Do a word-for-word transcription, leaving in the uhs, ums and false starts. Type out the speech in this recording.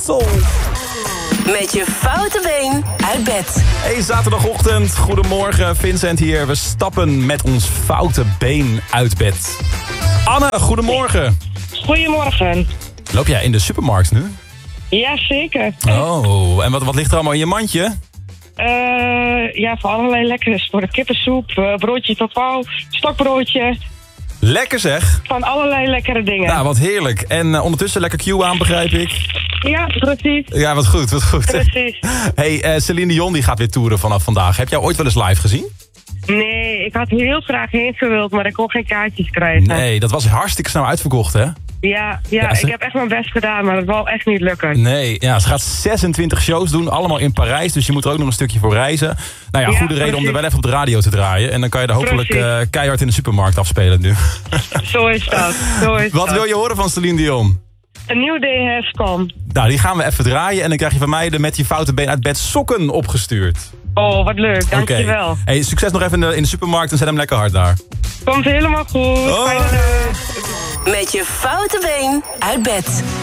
Soul. Met je foute been uit bed. Hey, zaterdagochtend. Goedemorgen, Vincent hier. We stappen met ons foute been uit bed. Anne, goedemorgen. Goedemorgen. Loop jij in de supermarkt nu? Ja, zeker. Oh, en wat, wat ligt er allemaal in je mandje? Uh, ja, voor allerlei lekkers. Voor de kippensoep, uh, broodje tot pauw, stokbroodje. Lekker zeg. Van allerlei lekkere dingen. Nou, wat heerlijk. En uh, ondertussen lekker Q aan, begrijp ik. Ja, precies. Ja, wat goed, wat goed. Precies. Hey, uh, Celine Dion die gaat weer toeren vanaf vandaag. Heb jij ooit wel eens live gezien? Nee, ik had heel graag heen gewild, maar ik kon geen kaartjes krijgen. Nee, dat was hartstikke snel uitverkocht, hè? Ja, ja, Ja, ze- ik heb echt mijn best gedaan, maar dat zal echt niet lukken. Nee, ja, ze gaat zesentwintig shows doen, allemaal in Parijs. Dus je moet er ook nog een stukje voor reizen. Nou ja, Ja, goede reden om er precies. wel even op de radio te draaien. En dan kan je er hopelijk Precies. uh, keihard in de supermarkt afspelen nu. Zo is dat. Zo is Wat dat. wil je horen van Celine Dion? Een nieuw day has come. Nou, die gaan we even draaien. En dan krijg je van mij de met je foute been uit bed sokken opgestuurd. Oh, wat leuk. Oké. Dankjewel. Hey, succes nog even in de, in de supermarkt en zet hem lekker hard daar. Komt helemaal goed. Hoi. Fijne dag. Met je foute been uit bed.